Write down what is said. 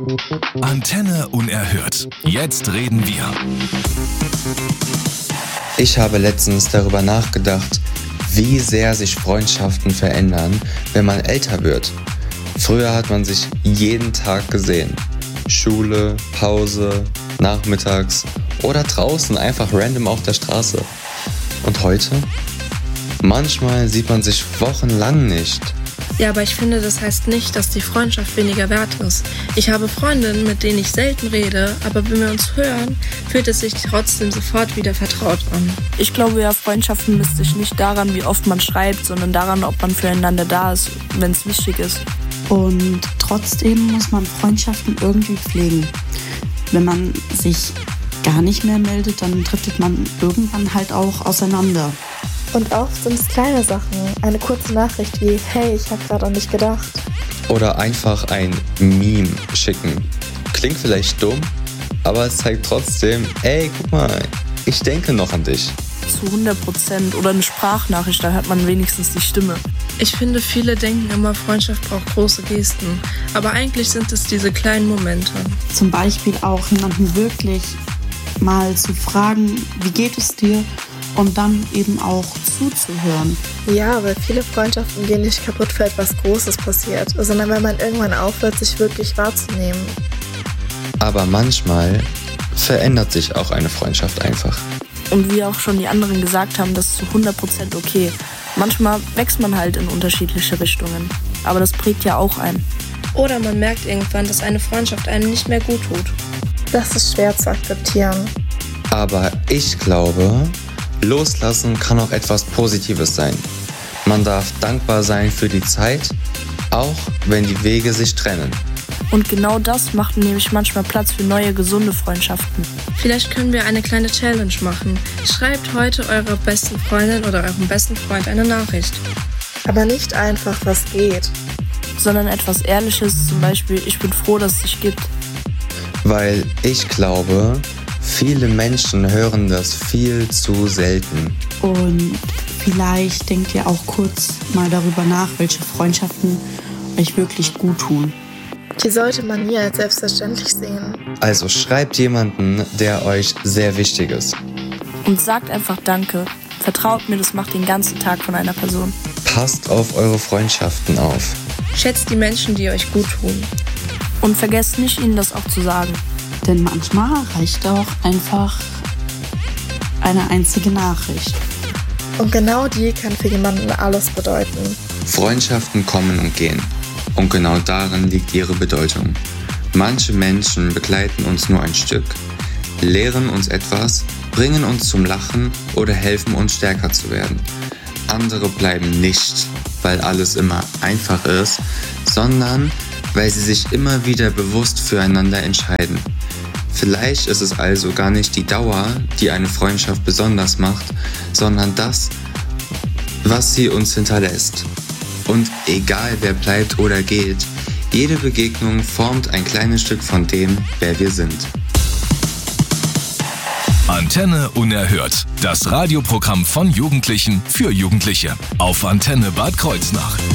Antenne unerhört. Jetzt reden wir. Ich habe letztens darüber nachgedacht, wie sehr sich Freundschaften verändern, wenn man älter wird. Früher hat man sich jeden Tag gesehen. Schule, Pause, nachmittags oder draußen einfach random auf der Straße. Und heute? Manchmal sieht man sich wochenlang nicht. Ja, aber ich finde, das heißt nicht, dass die Freundschaft weniger wert ist. Ich habe Freundinnen, mit denen ich selten rede, aber wenn wir uns hören, fühlt es sich trotzdem sofort wieder vertraut an. Ich glaube ja, Freundschaften misst sich nicht daran, wie oft man schreibt, sondern daran, ob man füreinander da ist, wenn es wichtig ist. Und trotzdem muss man Freundschaften irgendwie pflegen. Wenn man sich gar nicht mehr meldet, dann driftet man irgendwann halt auch auseinander. Und oft sind es kleine Sachen. Eine kurze Nachricht wie, hey, ich habe gerade an dich gedacht. Oder einfach ein Meme schicken. Klingt vielleicht dumm, aber es zeigt trotzdem, ey, guck mal, ich denke noch an dich. Zu 100%. Oder eine Sprachnachricht, da hört man wenigstens die Stimme. Ich finde, viele denken immer, Freundschaft braucht große Gesten. Aber eigentlich sind es diese kleinen Momente. Zum Beispiel auch jemanden wirklich mal zu fragen, wie geht es dir? Und dann eben auch zuzuhören. Ja, weil viele Freundschaften gehen nicht kaputt, weil etwas Großes passiert, sondern weil man irgendwann aufhört, sich wirklich wahrzunehmen. Aber manchmal verändert sich auch eine Freundschaft einfach. Und wie auch schon die anderen gesagt haben, das ist zu 100% okay. Manchmal wächst man halt in unterschiedliche Richtungen. Aber das prägt ja auch ein. Oder man merkt irgendwann, dass eine Freundschaft einem nicht mehr gut tut. Das ist schwer zu akzeptieren. Aber ich glaube, loslassen kann auch etwas Positives sein. Man darf dankbar sein für die Zeit, auch wenn die Wege sich trennen. Und genau das macht nämlich manchmal Platz für neue, gesunde Freundschaften. Vielleicht können wir eine kleine Challenge machen. Schreibt heute eurer besten Freundin oder eurem besten Freund eine Nachricht. Aber nicht einfach, was geht. Sondern etwas Ehrliches, zum Beispiel, ich bin froh, dass es dich gibt. Weil ich glaube, viele Menschen hören das viel zu selten. Und vielleicht denkt ihr auch kurz mal darüber nach, welche Freundschaften euch wirklich gut tun. Die sollte man nie als selbstverständlich sehen. Also schreibt jemanden, der euch sehr wichtig ist. Und sagt einfach Danke. Vertraut mir, das macht den ganzen Tag von einer Person. Passt auf eure Freundschaften auf. Schätzt die Menschen, die euch gut tun. Und vergesst nicht, ihnen das auch zu sagen. Denn manchmal reicht auch einfach eine einzige Nachricht. Und genau die kann für jemanden alles bedeuten. Freundschaften kommen und gehen. Und genau darin liegt ihre Bedeutung. Manche Menschen begleiten uns nur ein Stück, lehren uns etwas, bringen uns zum Lachen oder helfen uns stärker zu werden. Andere bleiben nicht, weil alles immer einfach ist, sondern weil sie sich immer wieder bewusst füreinander entscheiden. Vielleicht ist es also gar nicht die Dauer, die eine Freundschaft besonders macht, sondern das, was sie uns hinterlässt. Und egal wer bleibt oder geht, jede Begegnung formt ein kleines Stück von dem, wer wir sind. Antenne unerhört. Das Radioprogramm von Jugendlichen für Jugendliche. Auf Antenne Bad Kreuznach.